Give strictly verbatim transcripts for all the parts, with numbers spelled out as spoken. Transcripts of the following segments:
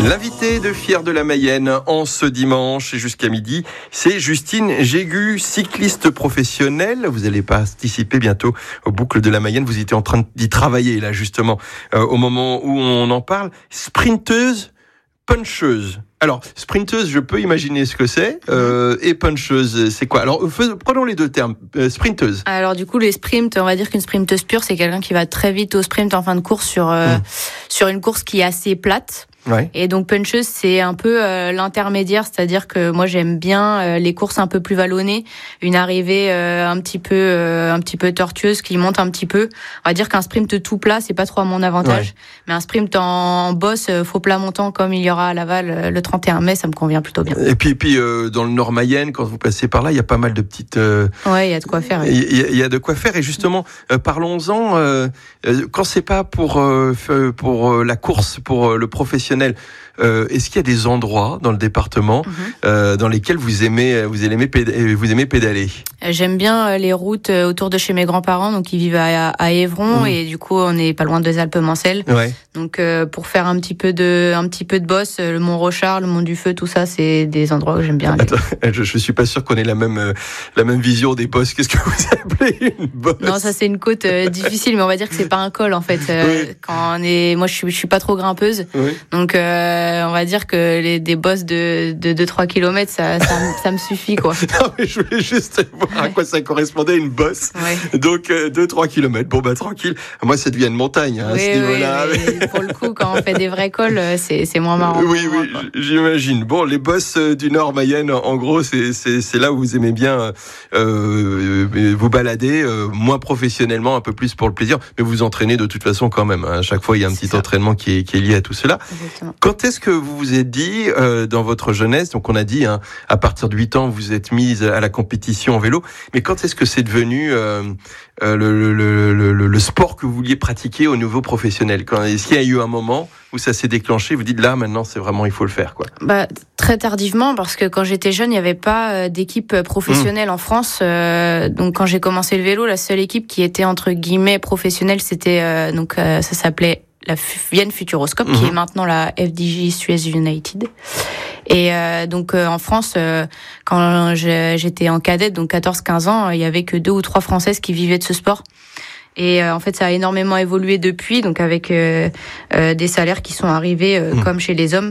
L'invité de Fier de la Mayenne en ce dimanche et jusqu'à midi, c'est Justine Jégu, cycliste professionnelle. Vous allez participer bientôt aux boucles de la Mayenne. Vous étiez en train d'y travailler là justement euh, au moment où on en parle. Sprinteuse, puncheuse. Alors, sprinteuse, je peux imaginer ce que c'est. Euh, et puncheuse, c'est quoi? Alors, fais, prenons les deux termes. Euh, sprinteuse. Alors, du coup, les sprints, on va dire qu'une sprinteuse pure, c'est quelqu'un qui va très vite au sprint en fin de course sur euh, mmh. sur une course qui est assez plate. Ouais. Et donc puncheuse, c'est un peu euh, l'intermédiaire, c'est-à-dire que moi j'aime bien euh, les courses un peu plus vallonnées, une arrivée euh, un petit peu euh, un petit peu tortueuse qui monte un petit peu. On va dire qu'un sprint tout plat, c'est pas trop à mon avantage, ouais. mais un sprint en bosse, euh, faux plat montant comme il y aura à Laval euh, le trente et un mai, ça me convient plutôt bien. Et puis puis euh, dans le Nord Mayenne, quand vous passez par là, il y a pas mal de petites. Euh... Ouais, il y a de quoi faire. Il ouais. y, y a de quoi faire et justement, euh, parlons-en. Euh, quand c'est pas pour euh, pour euh, la course, pour euh, le professionnel. Euh, est-ce qu'il y a des endroits dans le département mm-hmm. euh, dans lesquels vous aimez vous aimez pédaler, vous aimez pédaler? J'aime bien les routes autour de chez mes grands-parents, donc ils vivent à, à Évron mm. et du coup on est pas loin des Alpes-Mancelles. Ouais. Donc euh, pour faire un petit peu de un petit peu de bosse, le Mont Rochard, le Mont du Feu, tout ça, c'est des endroits où j'aime bien aller. Attends, je, je suis pas sûr qu'on ait la même euh, la même vision des bosses. Qu'est-ce que vous appelez une bosse? Non, ça c'est une côte euh, difficile, mais on va dire que c'est pas un col en fait. Euh, oui. Quand on est, moi je suis je suis pas trop grimpeuse, oui. donc euh, on va dire que les des bosses de de deux trois kilomètres, ça ça, ça me suffit quoi. Non mais je voulais juste voir ouais. à quoi ça correspondait une bosse. Ouais. Donc euh, deux trois kilomètres. Bon bah tranquille. Moi ça devient une montagne hein, oui, à ce niveau-là. Oui, oui. Pour le coup, quand on fait des vrais cols, c'est c'est moins marrant. Oui oui, moi, j'imagine. Bon, les bosses du Nord Mayenne, en gros, c'est c'est c'est là où vous aimez bien euh, vous balader, euh, moins professionnellement, un peu plus pour le plaisir, mais vous vous entraînez de toute façon quand même. Hein. À chaque fois, il y a un c'est petit ça. entraînement qui est qui est lié à tout cela. Exactement. Quand est-ce que vous vous êtes dit euh, dans votre jeunesse, donc on a dit hein, à partir de huit ans, vous êtes mise à la compétition en vélo, mais quand est-ce que c'est devenu euh, euh, le, le, le, le, le sport que vous vouliez pratiquer au niveau professionnel? Quand, est-ce qu'il y a eu un moment où ça s'est déclenché, vous dites là maintenant c'est vraiment il faut le faire quoi? Bah très tardivement parce que quand j'étais jeune il n'y avait pas d'équipe professionnelle mmh. en France, euh, donc quand j'ai commencé le vélo, la seule équipe qui était entre guillemets professionnelle c'était euh, donc euh, ça s'appelait la Vienne Futuroscope, mmh. qui est maintenant la F D J Suez United. Et euh, donc euh, en France, euh, quand j'étais en cadette, donc quatorze quinze ans, il y avait que deux ou trois Françaises qui vivaient de ce sport. Et euh, en fait, ça a énormément évolué depuis, donc avec euh, euh, des salaires qui sont arrivés euh, mmh. comme chez les hommes.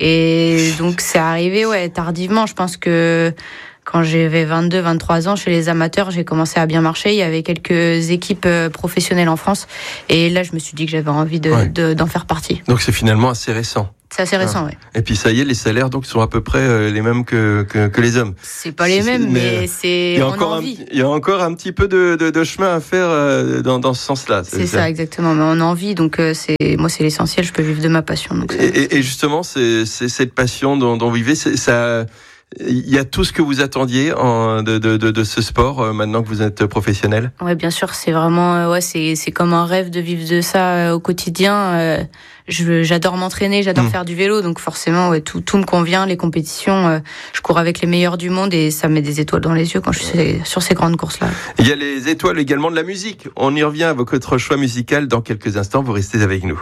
Et donc c'est arrivé ouais tardivement. Je pense que quand j'avais vingt-deux vingt-trois ans, chez les amateurs, j'ai commencé à bien marcher. Il y avait quelques équipes professionnelles en France. Et là, je me suis dit que j'avais envie de, ouais. de, d'en faire partie. Donc, c'est finalement assez récent. C'est assez récent, ah. oui. Et puis, ça y est, les salaires donc, sont à peu près les mêmes que, que, que les hommes. C'est pas les mêmes, mais, mais c'est... Il y a on encore a envie. Un, il y a encore un petit peu de, de, de chemin à faire dans, dans ce sens-là. C'est, c'est ça, ça, exactement. Mais on a envie, donc c'est, moi, c'est l'essentiel. Je peux vivre de ma passion. Donc et, et, et justement, c'est, c'est cette passion dont, dont vous vivez, c'est, ça... Il y a tout ce que vous attendiez en, de, de, de, de ce sport euh, maintenant que vous êtes professionnel? Ouais, bien sûr, c'est vraiment euh, ouais, c'est c'est comme un rêve de vivre de ça euh, au quotidien. Euh, je, j'adore m'entraîner, j'adore mmh. faire du vélo, donc forcément ouais, tout tout me convient. Les compétitions, euh, je cours avec les meilleurs du monde et ça me met des étoiles dans les yeux quand je suis sur ces grandes courses-là. Il y a les étoiles également de la musique. On y revient avec votre choix musical dans quelques instants. Vous restez avec nous.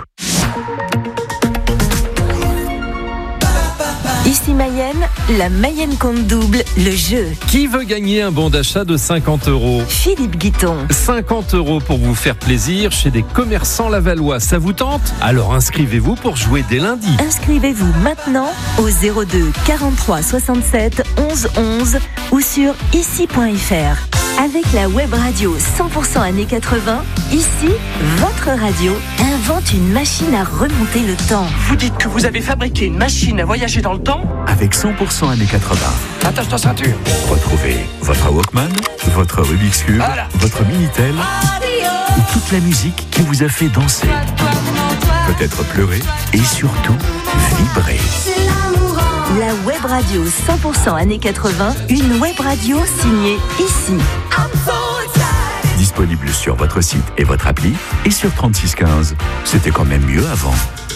Ici Mayenne, la Mayenne compte double, le jeu. Qui veut gagner un bon d'achat de cinquante euros? Philippe Guiton. cinquante euros pour vous faire plaisir chez des commerçants lavallois. Ça vous tente? Alors inscrivez-vous pour jouer dès lundi. Inscrivez-vous maintenant au zéro deux quarante-trois soixante-sept onze onze ou sur ici point f r. Avec la web radio cent pour cent années quatre-vingts, ici, votre radio invente une machine à remonter le temps. Vous dites que vous avez fabriqué une machine à voyager dans le temps? Avec cent pour cent années quatre-vingts. Attache ta ceinture. Retrouvez votre Walkman, votre Rubik's Cube, voilà. votre Minitel ou toute la musique qui vous a fait danser, peut-être pleurer et surtout vibrer. La web radio cent pour cent années quatre-vingts, une web radio signée ici. Disponible sur votre site et votre appli et sur trente-six quinze. C'était quand même mieux avant.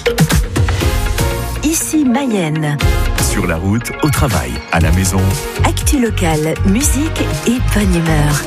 Ici Mayenne. Sur la route, au travail, à la maison. Actu locale, musique et bonne humeur.